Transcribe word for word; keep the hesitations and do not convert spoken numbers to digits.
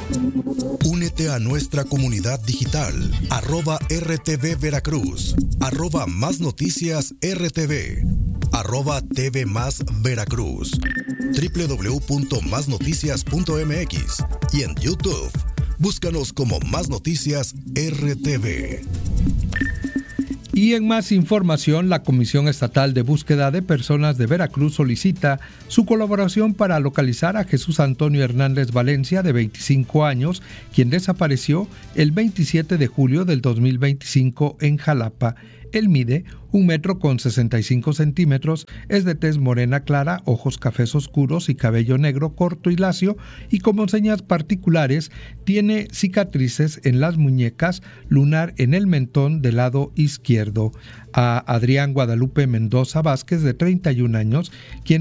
Únete a nuestra comunidad digital, arroba R T V Veracruz, arroba Más Noticias R T V, arroba T V Más Veracruz, doble u doble u doble u punto más noticias punto m x y en YouTube. Búscanos como Más Noticias R T V. Y en más información, la Comisión Estatal de Búsqueda de Personas de Veracruz solicita su colaboración para localizar a Jesús Antonio Hernández Valencia, de veinticinco años, quien desapareció el veintisiete de julio del dos mil veinticinco en Jalapa. Él mide un metro con sesenta y cinco centímetros, es de tez morena clara, ojos cafés oscuros y cabello negro corto y lacio, y como señas particulares tiene cicatrices en las muñecas, lunar en el mentón del lado izquierdo. A Adrián Guadalupe Mendoza Vázquez, de treinta y un años, quien